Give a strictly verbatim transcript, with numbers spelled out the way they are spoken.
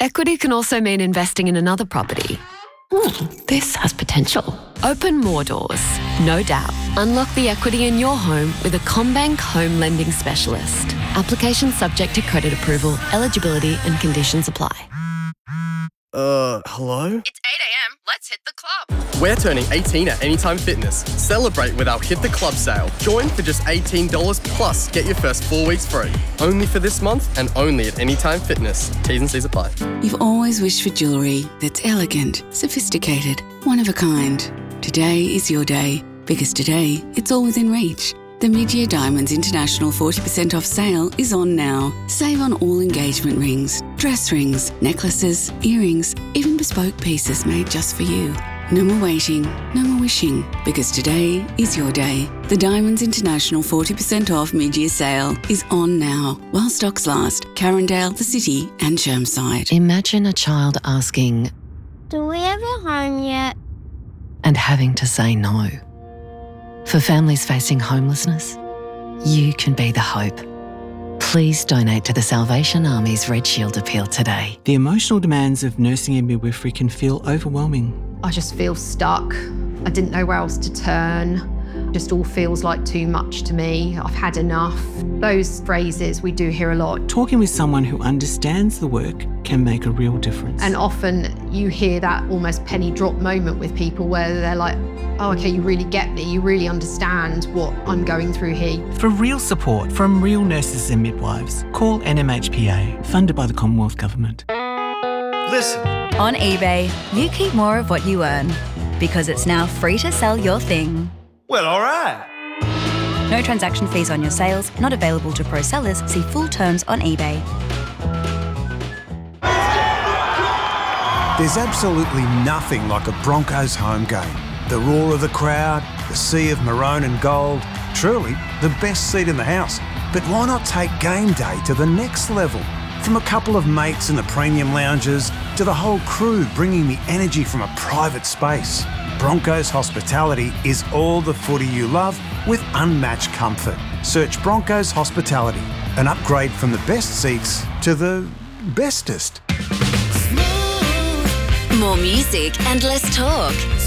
Equity can also mean investing in another property. Hmm, this has potential. Open more doors, no doubt. Unlock the equity in your home with a CommBank home lending specialist. Application subject to credit approval, eligibility and conditions apply. Uh, hello? It's eight a.m. Let's hit the club. We're turning eighteen at Anytime Fitness. Celebrate with our Hit the Club sale. Join for just eighteen dollars plus get your first four weeks free. Only for this month and only at Anytime Fitness. T's and C's apply. You've always wished for jewellery that's elegant, sophisticated, one of a kind. Today is your day, because today it's all within reach. The Mid-Year Diamonds International forty percent off sale is on now. Save on all engagement rings, dress rings, necklaces, earrings, even bespoke pieces made just for you. No more waiting, no more wishing, because today is your day. The Diamonds International forty percent off mid-year sale is on now, while stocks last. Carindale, the City and Chermside. Imagine a child asking, "Do we have a home yet?" and having to say no. For families facing homelessness, you can be the hope. Please donate to the Salvation Army's Red Shield Appeal today. The emotional demands of nursing and midwifery can feel overwhelming. I just feel stuck. I didn't know where else to turn. Just all feels like too much to me. I've had enough. Those phrases we do hear a lot. Talking with someone who understands the work can make a real difference. And often you hear that almost penny drop moment with people where they're like, oh, okay, you really get me. You really understand what I'm going through here. For real support from real nurses and midwives, call N M H P A, funded by the Commonwealth Government. Listen. On eBay, you keep more of what you earn, because it's now free to sell your thing. Well, all right. No transaction fees on your sales, not available to pro sellers. See full terms on eBay. There's absolutely nothing like a Broncos home game. The roar of the crowd, the sea of maroon and gold, truly the best seat in the house. But why not take game day to the next level? From a couple of mates in the premium lounges to the whole crew bringing the energy from a private space. Broncos Hospitality is all the footy you love with unmatched comfort. Search Broncos Hospitality, an upgrade from the best seats to the bestest. More music and less talk.